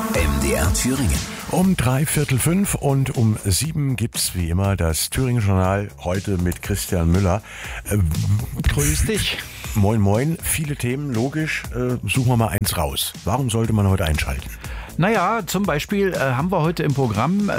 MDR Thüringen. Um 5:45 und um 7 gibt's wie immer das Thüringen-Journal, heute mit Christian Müller. Grüß dich. Moin moin, viele Themen, logisch. Suchen wir mal eins raus. Warum sollte man heute einschalten? Naja, zum Beispiel haben wir heute im Programm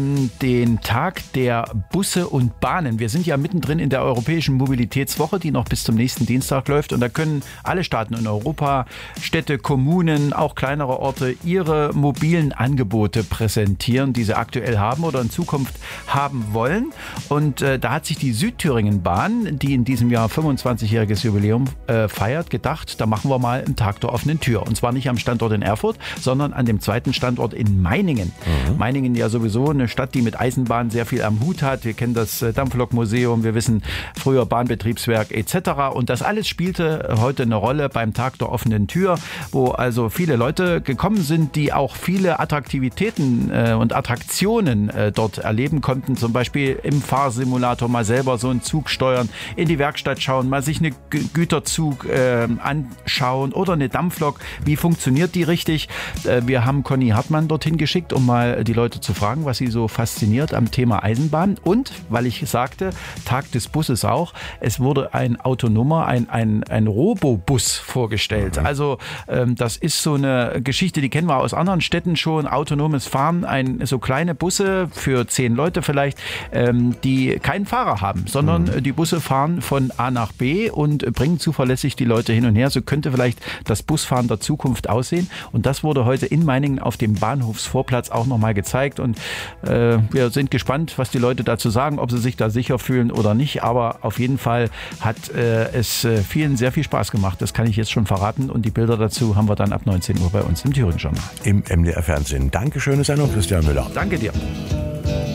den Tag der Busse und Bahnen. Wir sind ja mittendrin in der Europäischen Mobilitätswoche, die noch bis zum nächsten Dienstag läuft. Und da können alle Staaten in Europa, Städte, Kommunen, auch kleinere Orte ihre mobilen Angebote präsentieren, die sie aktuell haben oder in Zukunft haben wollen. Und da hat sich die Südthüringen-Bahn, die in diesem Jahr 25-jähriges Jubiläum feiert, gedacht, da machen wir mal einen Tag der offenen Tür. Und zwar nicht am Standort in Erfurt, sondern an dem zweiten Standort in Meiningen. Meiningen ja sowieso eine Stadt, die mit Eisenbahn sehr viel am Hut hat. Wir kennen das Dampflokmuseum, wir wissen früher Bahnbetriebswerk etc. Und das alles spielte heute eine Rolle beim Tag der offenen Tür, wo also viele Leute gekommen sind, die auch viele Attraktivitäten und Attraktionen dort erleben konnten. Zum Beispiel im Fahrsimulator mal selber so einen Zug steuern, in die Werkstatt schauen, mal sich eine Güterzug anschauen oder eine Dampflok. Wie funktioniert die richtig? Wir haben Conny Hartmann dorthin geschickt, um mal die Leute zu fragen, was sie so fasziniert am Thema Eisenbahn. Und, weil ich sagte, Tag des Busses auch, es wurde ein autonomer, ein Robobus vorgestellt. Also das ist so eine Geschichte, die kennen wir aus anderen Städten schon. Autonomes Fahren, so kleine Busse für 10 Leute vielleicht, die keinen Fahrer haben, sondern die Busse fahren von A nach B und bringen zuverlässig die Leute hin und her. So könnte vielleicht das Busfahren der Zukunft aussehen. Und das wurde heute in Meiningen auf dem Bahnhofsvorplatz auch nochmal gezeigt. Und wir sind gespannt, was die Leute dazu sagen, ob sie sich da sicher fühlen oder nicht. Aber auf jeden Fall hat es vielen sehr viel Spaß gemacht. Das kann ich jetzt schon verraten. Und die Bilder dazu haben wir dann ab 19 Uhr bei uns im Thüringen-Journal. Im MDR Fernsehen. Dankeschöne Sendung, Christian Müller. Danke dir.